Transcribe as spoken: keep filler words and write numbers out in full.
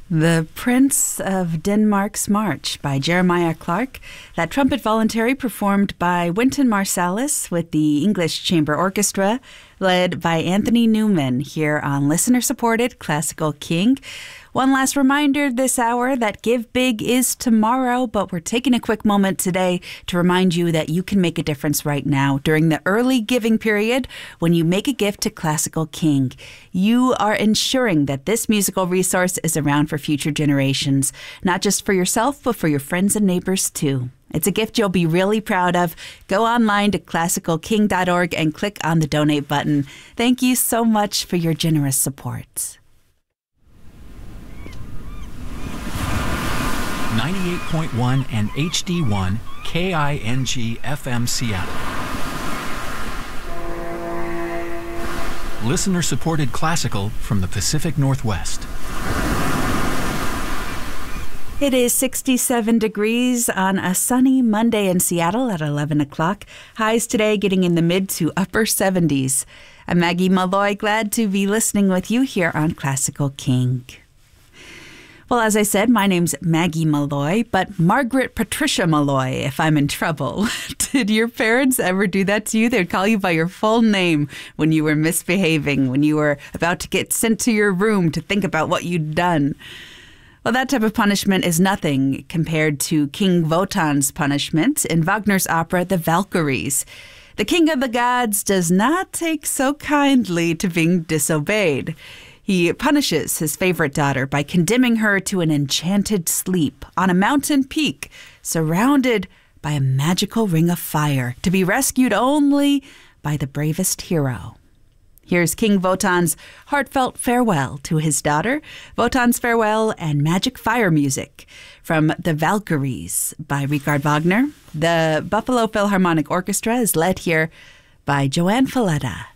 The Prince of Denmark's March by Jeremiah Clarke. That trumpet voluntary performed by Wynton Marsalis with the English Chamber Orchestra, led by Anthony Newman here on listener-supported Classical King. One last reminder this hour that Give Big is tomorrow, but we're taking a quick moment today to remind you that you can make a difference right now during the early giving period when you make a gift to Classical King. You are ensuring that this musical resource is around for future generations, not just for yourself, but for your friends and neighbors too. It's a gift you'll be really proud of. Go online to classical king dot org and click on the donate button. Thank you so much for your generous support. ninety-eight point one and H D one K I N G F M Seattle. Listener-supported classical from the Pacific Northwest. It is sixty-seven degrees on a sunny Monday in Seattle at eleven o'clock. Highs today getting in the mid to upper seventies. I'm Maggie Malloy, glad to be listening with you here on Classical King. Well, as I said, my name's Maggie Malloy, but Margaret Patricia Malloy if I'm in trouble. Did your parents ever do that to you? They'd call you by your full name when you were misbehaving, when you were about to get sent to your room to think about what you'd done. Well, that type of punishment is nothing compared to King Wotan's punishment in Wagner's opera, The Valkyries. The king of the gods does not take so kindly to being disobeyed. He punishes his favorite daughter by condemning her to an enchanted sleep on a mountain peak, surrounded by a magical ring of fire, to be rescued only by the bravest hero. Here's King Wotan's heartfelt farewell to his daughter, Wotan's farewell and magic fire music from The Valkyries by Richard Wagner. The Buffalo Philharmonic Orchestra is led here by Joanne Falletta.